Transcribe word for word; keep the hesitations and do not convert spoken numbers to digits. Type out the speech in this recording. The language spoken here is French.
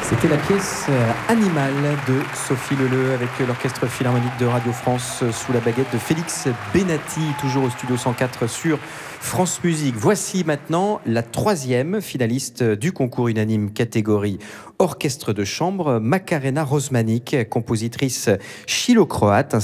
C'était la pièce euh, Animal de Sophie Leleu avec l'Orchestre Philharmonique de Radio France euh, sous la baguette de Félix Benatti, toujours au studio cent quatre sur France Musique. Voici maintenant la troisième finaliste du concours unanime catégorie orchestre de chambre, Macarena Rozmanic, compositrice chilo-croate.